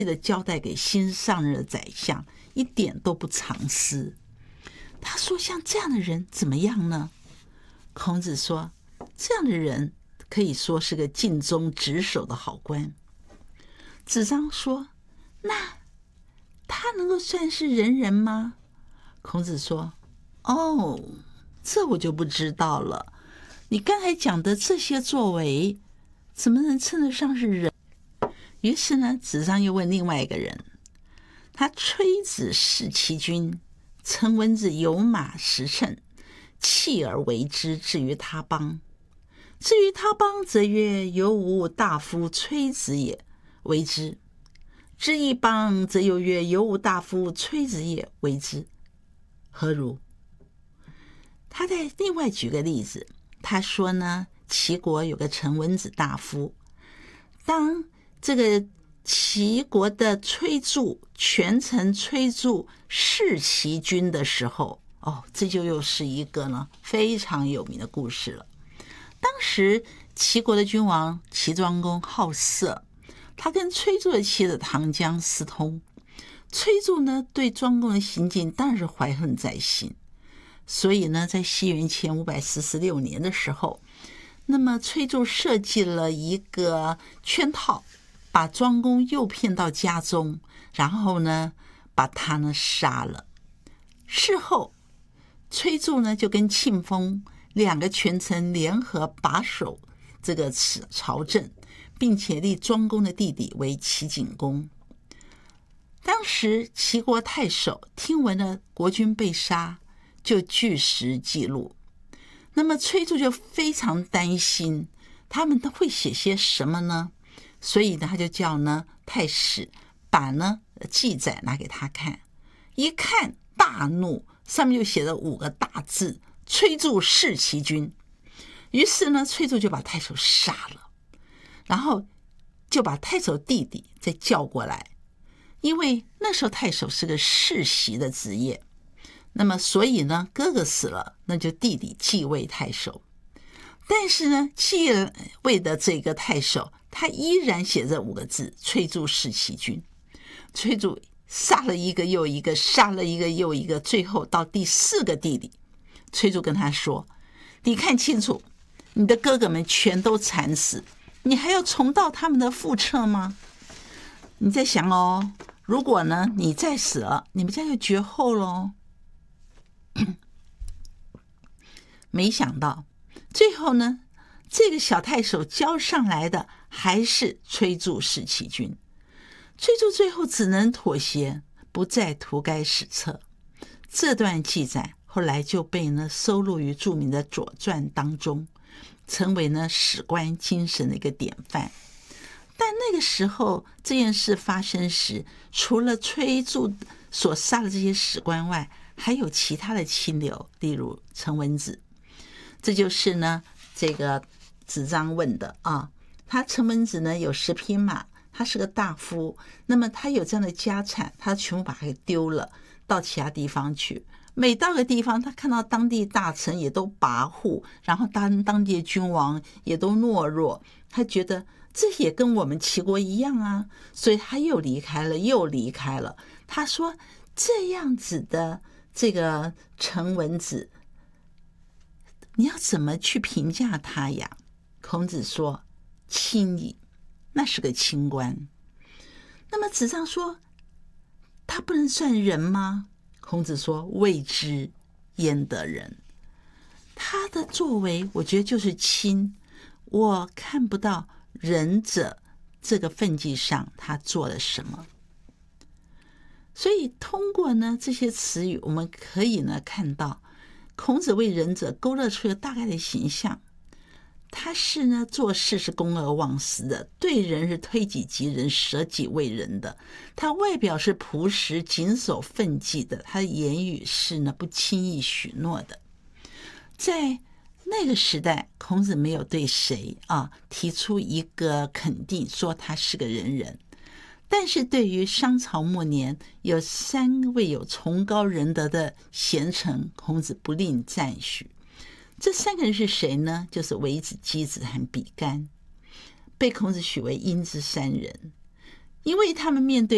的交代给新上任的宰相，一点都不藏私。他说像这样的人怎么样呢？孔子说这样的人可以说是个尽忠职守的好官。子张说那他能够算是仁人吗？孔子说哦，这我就不知道了。你刚才讲的这些作为怎么能称得上是仁？于是呢，子张又问另外一个人，他吹子弑其君，陈文子有马十乘，弃而为之，至于他邦。至于他邦，则曰有无大夫吹子也，为之；至一邦，则又曰有无大夫吹子也，为之。何如？他再另外举个例子，他说呢，齐国有个陈文子大夫，当这个齐国的崔杼全城崔杼弑其君的时候，这就又是一个呢非常有名的故事了。当时齐国的君王齐庄公好色，他跟崔杼的妻子唐姜私通。崔杼呢对庄公的行径当然是怀恨在心，所以呢在西元前546年的时候，那么崔杼设计了一个圈套，把庄公诱骗到家中，然后呢把他呢杀了。事后崔杼呢就跟庆丰两个权臣联合把守这个朝政，并且立庄公的弟弟为齐景公。当时齐国太守听闻了国君被杀，就据实记录。那么崔杼就非常担心他们会写些什么呢？所以呢他就叫呢太史把呢记载拿给他看，一看大怒，上面就写了5个大字：崔杼弑其君。于是呢崔杼就把太守杀了，然后就把太守弟弟再叫过来，因为那时候太守是个世袭的职业，那么所以呢哥哥死了，那就弟弟继位太守。但是呢继位的这个太守他依然写着5个字：崔杼弑其君。崔杼杀了一个又一个，杀了一个又一个，最后到第4个弟弟，崔杼跟他说，你看清楚，你的哥哥们全都惨死，你还要重蹈他们的覆辙吗？你在想哦，如果呢你再死了，你们家就绝后咯。没想到最后呢，这个小太守交上来的还是崔杼弑其君。崔杼最后只能妥协，不再涂改史册。这段记载后来就被呢收录于著名的《左传》当中，成为呢史官精神的一个典范。但那个时候这件事发生时，除了崔杼所杀的这些史官外，还有其他的清流，例如陈文子。这就是呢这个子张问的啊，他陈文子呢有10匹马，他是个大夫，那么他有这样的家产，他全部把它给丢了，到其他地方去。每到个地方，他看到当地大臣也都跋扈，然后当地的君王也都懦弱，他觉得这也跟我们齐国一样啊，所以他又离开了。他说这样子的这个陈文子，你要怎么去评价他呀？孔子说清矣，那是个清官。那么子张说他不能算人吗？孔子说未之，焉得仁。他的作为我觉得就是清，我看不到仁者这个分际上他做了什么。所以通过呢这些词语，我们可以呢看到孔子为仁者勾勒出了大概的形象。他是呢做事是公而忘私的，对人是推己及人，舍己为人的。他外表是朴实谨守分际的，他的言语是呢不轻易许诺的。在那个时代，孔子没有对谁提出一个肯定，说他是个仁人。但是对于商朝末年有3位有崇高仁德的贤臣，孔子不吝赞许。这3个人是谁呢？就是微子、箕子和比干，被孔子许为英之3人。因为他们面对